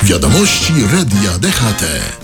Wiadomości Radia DHT.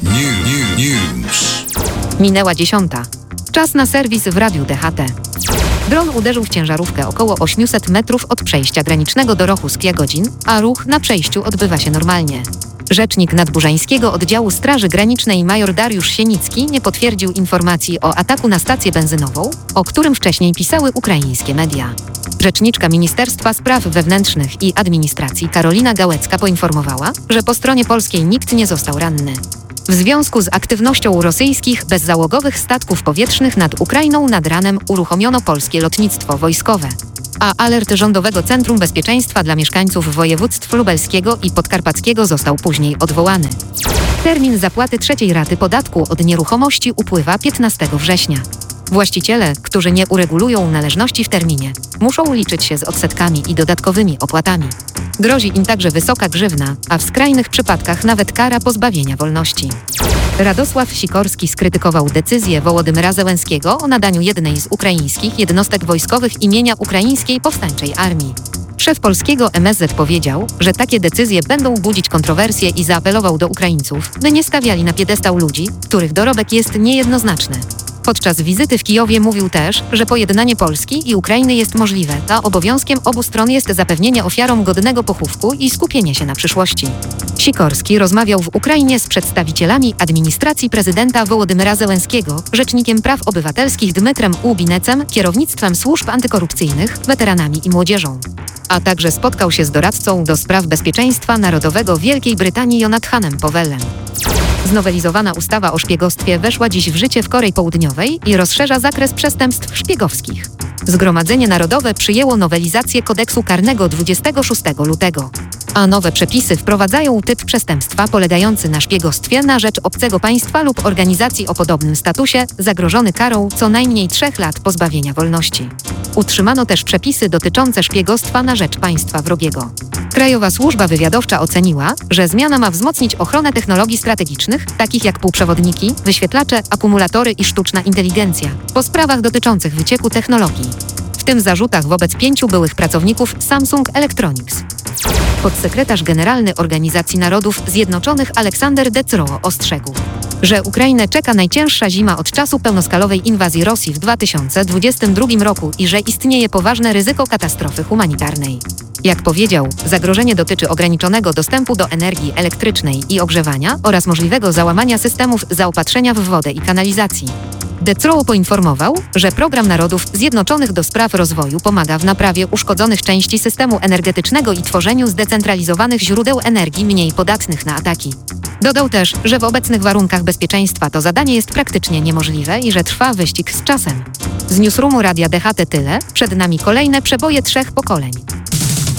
News. Minęła 10. Czas na serwis w Radiu DHT. Dron uderzył w ciężarówkę około 800 metrów od przejścia granicznego do Rochuskia-Godzin, a ruch na przejściu odbywa się normalnie. Rzecznik Nadburzańskiego Oddziału Straży Granicznej major Dariusz Sienicki nie potwierdził informacji o ataku na stację benzynową, o którym wcześniej pisały ukraińskie media. Rzeczniczka Ministerstwa Spraw Wewnętrznych i Administracji Karolina Gałecka poinformowała, że po stronie polskiej nikt nie został ranny. W związku z aktywnością rosyjskich bezzałogowych statków powietrznych nad Ukrainą nad ranem uruchomiono polskie lotnictwo wojskowe, a alert Rządowego Centrum Bezpieczeństwa dla mieszkańców województw lubelskiego i podkarpackiego został później odwołany. Termin zapłaty trzeciej raty podatku od nieruchomości upływa 15 września. Właściciele, którzy nie uregulują należności w terminie, muszą liczyć się z odsetkami i dodatkowymi opłatami. Grozi im także wysoka grzywna, a w skrajnych przypadkach nawet kara pozbawienia wolności. Radosław Sikorski skrytykował decyzję Wołodymyra Zełenskiego o nadaniu jednej z ukraińskich jednostek wojskowych imienia Ukraińskiej Powstańczej Armii. Szef polskiego MSZ powiedział, że takie decyzje będą budzić kontrowersje i zaapelował do Ukraińców, by nie stawiali na piedestał ludzi, których dorobek jest niejednoznaczny. Podczas wizyty w Kijowie mówił też, że pojednanie Polski i Ukrainy jest możliwe, a obowiązkiem obu stron jest zapewnienie ofiarom godnego pochówku i skupienie się na przyszłości. Sikorski rozmawiał w Ukrainie z przedstawicielami administracji prezydenta Wołodymyra Zełenskiego, rzecznikiem praw obywatelskich Dmytrem Łubinecem, kierownictwem służb antykorupcyjnych, weteranami i młodzieżą. A także spotkał się z doradcą do spraw bezpieczeństwa narodowego Wielkiej Brytanii Jonathanem Powellem. Znowelizowana ustawa o szpiegostwie weszła dziś w życie w Korei Południowej i rozszerza zakres przestępstw szpiegowskich. Zgromadzenie Narodowe przyjęło nowelizację kodeksu karnego 26 lutego. A nowe przepisy wprowadzają typ przestępstwa polegający na szpiegostwie na rzecz obcego państwa lub organizacji o podobnym statusie, zagrożony karą co najmniej 3 lat pozbawienia wolności. Utrzymano też przepisy dotyczące szpiegostwa na rzecz państwa wrogiego. Krajowa Służba Wywiadowcza oceniła, że zmiana ma wzmocnić ochronę technologii strategicznych, takich jak półprzewodniki, wyświetlacze, akumulatory i sztuczna inteligencja, po sprawach dotyczących wycieku technologii, w tym zarzutach wobec 5 byłych pracowników Samsung Electronics. Podsekretarz generalny Organizacji Narodów Zjednoczonych Aleksander Decroło ostrzegł, że Ukrainę czeka najcięższa zima od czasu pełnoskalowej inwazji Rosji w 2022 roku i że istnieje poważne ryzyko katastrofy humanitarnej. Jak powiedział, zagrożenie dotyczy ograniczonego dostępu do energii elektrycznej i ogrzewania oraz możliwego załamania systemów zaopatrzenia w wodę i kanalizacji. Decroło poinformował, że Program Narodów Zjednoczonych do spraw rozwoju pomaga w naprawie uszkodzonych części systemu energetycznego i tworzeniu zdecentralizowanych źródeł energii mniej podatnych na ataki. Dodał też, że w obecnych warunkach bezpieczeństwa to zadanie jest praktycznie niemożliwe i że trwa wyścig z czasem. Z newsroomu Radia DHT tyle, przed nami kolejne przeboje 3 pokoleń.